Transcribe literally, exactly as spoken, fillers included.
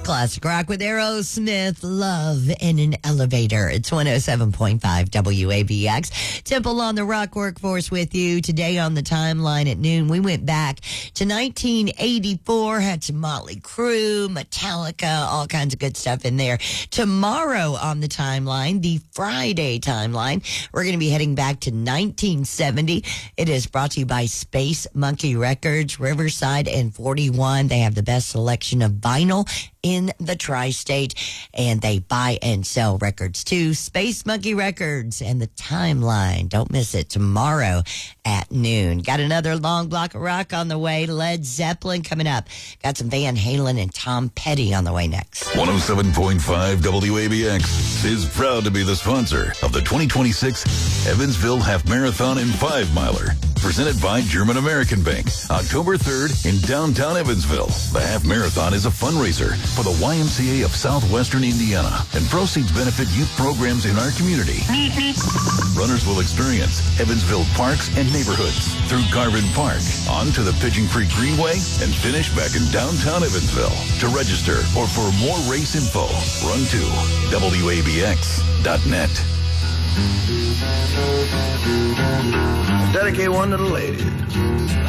classic rock with Aerosmith, Love in an Elevator. It's one oh seven point five W A B X. Temple on the Rock Workforce with you. Today on the timeline at noon, we went back to nineteen eighty-four, had some Motley Crue, Metallica, all kinds of good stuff in there. Tomorrow on the timeline, the Friday timeline, we're going to be heading back to nineteen seventy. It is brought to you by Space Monkey Records, Riverside and forty-one. They have the best selection of vinyl in the tri-state, and they buy and sell records too. Space Monkey Records and the timeline. Don't miss it tomorrow at noon. Got another long block of rock on the way. Led Zeppelin coming up. Got some Van Halen and Tom Petty on the way next. one oh seven point five W A B X is proud to be the sponsor of the twenty twenty-six Evansville Half Marathon and Five Miler, presented by German American Bank. October third in downtown Evansville. The Half Marathon is a fundraiser for the Y M C A of Southwestern Indiana, and proceeds benefit youth programs in our community. Runners will experience Evansville parks and neighborhoods through Garvin Park, on to the Pigeon Creek Greenway, and finish back in downtown Evansville. To register or for more race info, run to W A B X dot net. Dedicate one to the ladies.